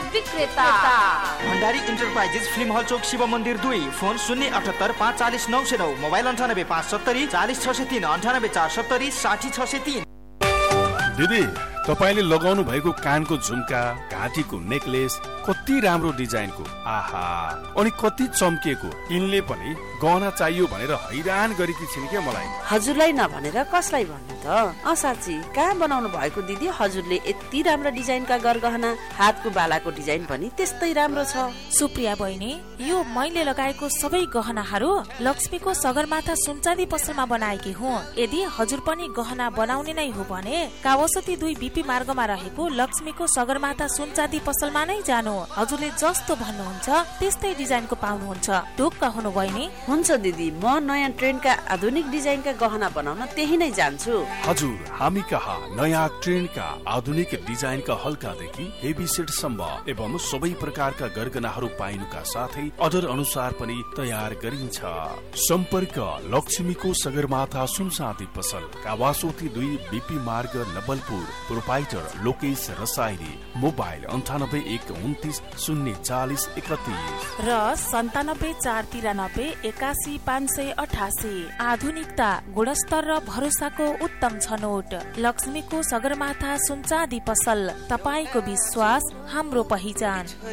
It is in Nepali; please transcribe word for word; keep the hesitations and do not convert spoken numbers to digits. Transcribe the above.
विक्रेता भण्डारी इन्टरप्राइजेस फिल्म हल चौक शिव मन्दिर दुई। फोन शून्य अठहत्तर पाँच चालिस नौ सय नौ। मोबाइल अन्ठानब्बे पाँच सत्तरी चालिस छ सय तीन, अन्ठानब्बे चार सत्तरी साठी छ सय तीन। दिदी, तपाईले लगाउनु भएको कानको झुम्का, घाँटीको नेकलेस कति राम्रो डिजाइनको, आहा, अनि कति चम्किएको। यिनले पनि गहना चाहियो भनेर हैरान गरेकी छिन् के मलाई। हजुरलाई नभनेर कसलाई भन्नु त? अ साँच्ची कहाँ बनाउनु भएको दिदी? हजुरले यति राम्रो डिजाइनका गरगहना, हातको बालाको डिजाइन पनि त्यस्तै राम्रो छ। सुप्रिया बहिनी, यो मैले लगाएको सबै गहनाहरू लक्ष्मीको सगरमाथा सुनचाँदी पसलमा बनाएकी हुँ। यदि हजुर पनि गहना बनाउने नै हो भने कावासोती दुई बीपी मार्गमा रहेको लक्ष्मीको सगरमाथा सुनचाँदी पसलमा नै जानु। हजुरले जस्तो भन्नुहुन्छ त्यस्तै डिजाइनको पाउनुहुन्छ। ढुक्क हुनु बहिनी? हुन्छ दिदी, म नयाँ ट्रेन्डका आधुनिक डिजाइनका गहना बनाउन त्यही नै जान्छु। हजुर, हामी कहाँ नयाँ ट्रेन्डका आधुनिक डिजाइनका हल्कादेखि हेभी सेटसम्म एवं सबै प्रकारका गरगहनाहरू पाइनुका साथै अर्डर अनुसार पनि तयार गरिन्छ। सम्पर्क लक्ष्मीको सगरमाथा सुनचाँदी पसल, कावासोती दुई बीपी मार्ग, नवलपुर। प्रोपाइटर लोकेश रसाइली। मोबाइल अन्ठानब्बे एक उन्तिस शून्य चालिस एकतिस र सन्तानब्बे चार तिरानब्बे एकासी पाँच सय अठासी। आधुनिकता, गुणस्तर र भरोसाको उत्तम छनौट। लक्ष्मीको सगरमाथा सुनचाँदी पसल, तपाईको विश्वास हाम्रो पहिचान।